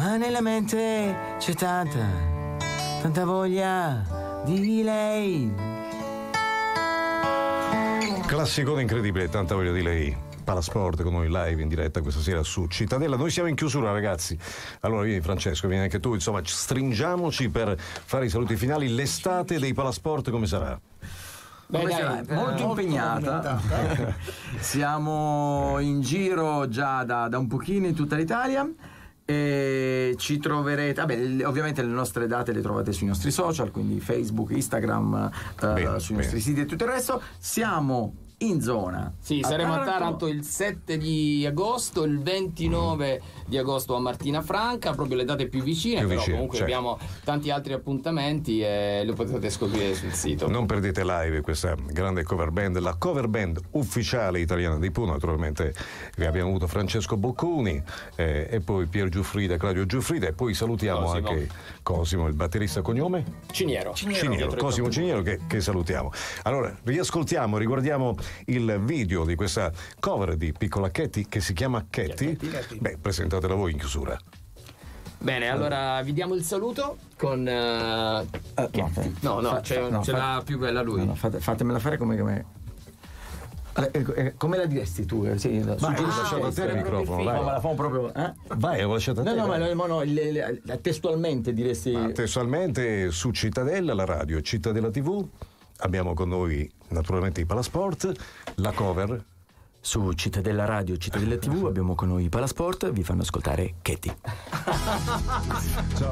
Ma nella mente c'è tanta voglia di lei. Classicone incredibile, tanta voglia di lei. Palasport con noi live in diretta questa sera su Cittadella. Noi siamo in chiusura, ragazzi. Allora vieni Francesco, vieni anche tu, insomma stringiamoci per fare i saluti finali. L'estate dei Palasport come sarà? Beh, dai, molto impegnata. Siamo in giro già da un pochino in tutta l'Italia e ci troverete, ovviamente le nostre date le trovate sui nostri social, quindi Facebook, Instagram, sui nostri siti e tutto il resto. Siamo in zona. Sì, saremo a Taranto il 7 di agosto, il 29 di agosto a Martina Franca, proprio le date più vicine, però comunque certo. Abbiamo tanti altri appuntamenti e lo potete scoprire sul sito. Non perdete live questa grande cover band, la cover band ufficiale italiana di Pooh. Naturalmente abbiamo avuto Francesco Bocconi e poi Pier Giuffrida, Claudio Giuffrida, e poi salutiamo anche Cosimo, il batterista, cognome? Ciniero. Cosimo Ciniero che salutiamo. Allora, riascoltiamo, riguardiamo il video di questa cover di Piccola Katy che si chiama Katy. Beh, presentatela voi in chiusura. Bene, allora vi diamo il saluto con c'è la più bella lui. No, fatemela fare come la diresti tu? Sì, lasciate a te il microfono, vai. Ma la famo proprio, Vai, ho lasciato a te. No, testualmente diresti. Testualmente su Cittadella, la radio Cittadella TV. Abbiamo con noi naturalmente i Palasport, la cover. Su Cittadella Radio, Cittadella TV abbiamo con noi i Palasport, vi fanno ascoltare Katy. Ciao.